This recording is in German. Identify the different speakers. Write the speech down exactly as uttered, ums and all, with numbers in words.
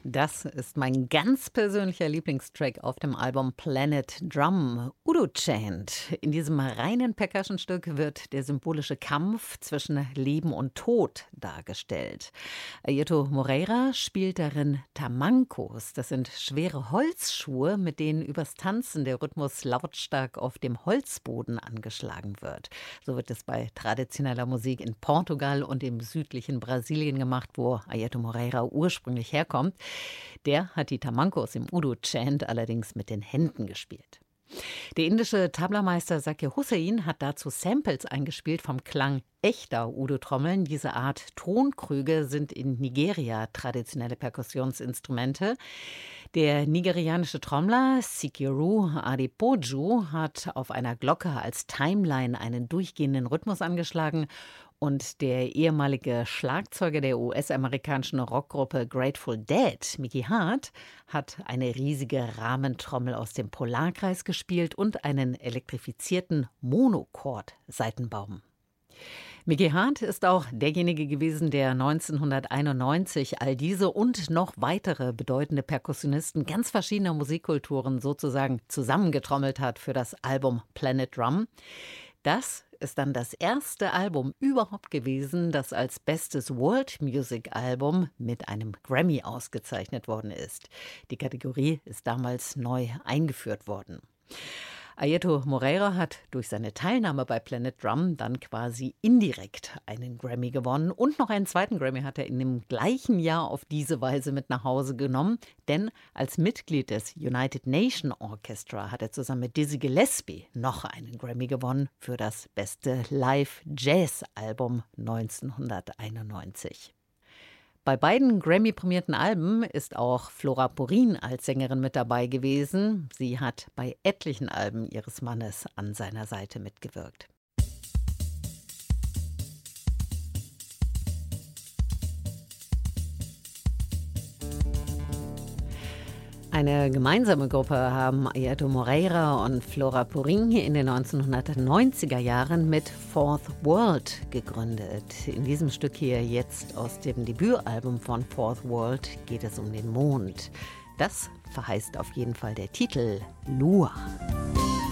Speaker 1: Das ist mein ganz persönlicher Lieblingstrack auf dem Album Planet Drum, Udo Chant. In diesem reinen Percussion-Stück wird der symbolische Kampf zwischen Leben und Tod dargestellt. Airto Moreira spielt darin Tamancos. Das sind schwere Holzschuhe, mit denen übers Tanzen der Rhythmus lautstark auf dem Holzboden angeschlagen wird. So wird es bei traditioneller Musik in Portugal und im südlichen Brasilien gemacht, wo Airto Moreira ursprünglich herkommt. Der hat die Tamancos im Udo Chant allerdings mit den Händen gespielt. Der indische Tablameister Zakir Hussain hat dazu Samples eingespielt vom Klang echter Udo-Trommeln. Diese Art Tonkrüge sind in Nigeria traditionelle Perkussionsinstrumente. Der nigerianische Trommler Sikiru Adepoju hat auf einer Glocke als Timeline einen durchgehenden Rhythmus angeschlagen. Und der ehemalige Schlagzeuger der U S-amerikanischen Rockgruppe Grateful Dead, Mickey Hart, hat eine riesige Rahmentrommel aus dem Polarkreis gespielt und einen elektrifizierten Monochord-Saitenbaum. Mickey Hart ist auch derjenige gewesen, der neunzehnhunderteinundneunzig all diese und noch weitere bedeutende Perkussionisten ganz verschiedener Musikkulturen sozusagen zusammengetrommelt hat für das Album Planet Drum. Das ist dann das erste Album überhaupt gewesen, das als bestes World Music Album mit einem Grammy ausgezeichnet worden ist. Die Kategorie ist damals neu eingeführt worden. Airto Moreira hat durch seine Teilnahme bei Planet Drum dann quasi indirekt einen Grammy gewonnen. Und noch einen zweiten Grammy hat er in dem gleichen Jahr auf diese Weise mit nach Hause genommen. Denn als Mitglied des United Nation Orchestra hat er zusammen mit Dizzy Gillespie noch einen Grammy gewonnen für das beste Live-Jazz-Album neunzehnhunderteinundneunzig. Bei beiden Grammy-prämierten Alben ist auch Flora Purin als Sängerin mit dabei gewesen. Sie hat bei etlichen Alben ihres Mannes an seiner Seite mitgewirkt. Eine gemeinsame Gruppe haben Airto Moreira und Flora Purin in den neunzehnhundertneunziger Jahren mit Fourth World gegründet. In diesem Stück hier jetzt aus dem Debütalbum von Fourth World geht es um den Mond. Das verheißt auf jeden Fall der Titel Lua.